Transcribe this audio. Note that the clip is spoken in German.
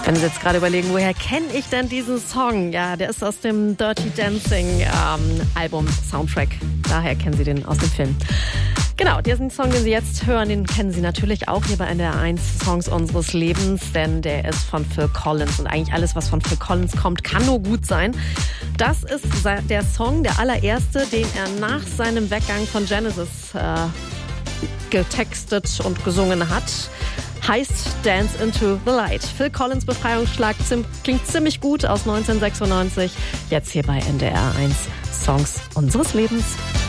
Wenn Sie jetzt gerade überlegen, woher kenne ich denn diesen Song? Ja, der ist aus dem Dirty Dancing Album Soundtrack. Daher kennen Sie den aus dem Film. Genau, diesen Song, den Sie jetzt hören, den kennen Sie natürlich auch hier bei NDR 1 Songs unseres Lebens, denn der ist von Phil Collins und eigentlich alles, was von Phil Collins kommt, kann nur gut sein. Das ist der Song, der allererste, den er nach seinem Weggang von Genesis getextet und gesungen hat. Heißt Dance into the Light. Phil Collins Befreiungsschlag klingt ziemlich gut aus 1996. Jetzt hier bei NDR 1 Songs unseres Lebens.